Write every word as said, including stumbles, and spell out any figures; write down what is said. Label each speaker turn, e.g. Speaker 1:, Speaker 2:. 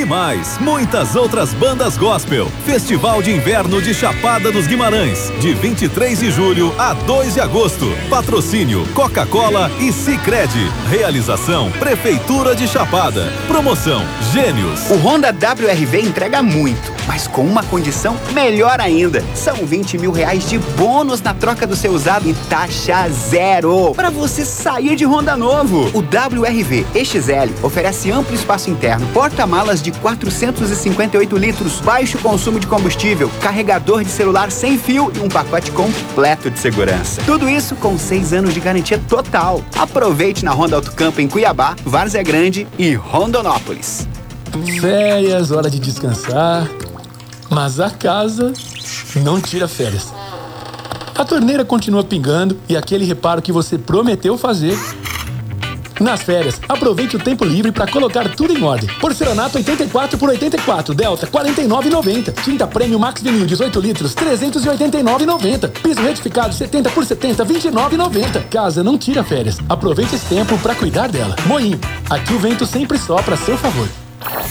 Speaker 1: mais muitas outras bandas gospel. Festival de Inverno de Chapada dos Guimarães, de vinte e três de julho a dois de agosto. Patrocínio Coca-Cola e Sicredi. Realização Prefeitura de Chapada. Promoção Gênios.
Speaker 2: O Honda W R V entrega muito, mas com uma condição melhor ainda. São vinte mil reais de bônus na troca do seu usado e taxa zero para você sair de Honda novo. O W R V E X L oferece amplo espaço interno, porta-malas de quatrocentos e cinquenta e oito litros, baixo consumo de combustível, carregador de celular sem fio e um pacote completo de segurança. Tudo isso com seis anos de garantia total. Aproveite na Honda Autocampo em Cuiabá, Várzea Grande e Rondonópolis.
Speaker 3: Férias, hora de descansar. Mas a casa não tira férias. A torneira continua pingando e aquele reparo que você prometeu fazer. Nas férias, aproveite o tempo livre para colocar tudo em ordem. Porcelanato oitenta e quatro por oitenta e quatro, Delta quarenta e nove reais e noventa centavos. Tinta Premium Max Vinil dezoito litros, trezentos e oitenta e nove reais e noventa centavos. Piso retificado setenta por setenta, vinte e nove reais e noventa centavos. Casa não tira férias. Aproveite esse tempo para cuidar dela. Moinho, aqui o vento sempre sopra a seu favor.